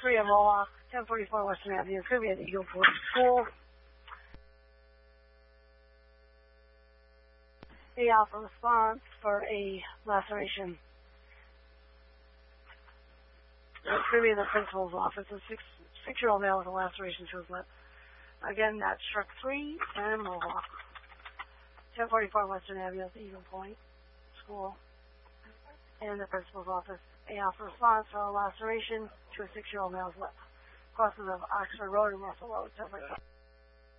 3 at Mohawk, 1044 Western Avenue. Could be at Eagle Ford School. A alpha response for a laceration. It could be in the principal's office. A six-year-old male with a laceration to his lip. Again, that's Shrek 3 and Mohawk. 1044 Western Avenue at the Eagle Point School. And the principal's office. A alpha response for a laceration to a 6-year-old male's lip. Crosses of Oxford Road and Russell Road.